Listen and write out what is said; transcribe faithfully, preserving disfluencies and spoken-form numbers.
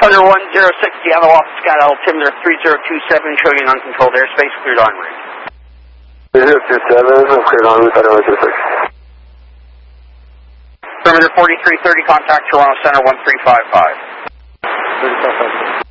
Thunder one zero six, Seattle off Scout altimeter three zero two seven, showing an uncontrolled airspace, cleared en route. three zero two seven, cleared en route, Thunder one zero six. Perimeter forty-three thirty, contact Toronto Center one three five five. three five five.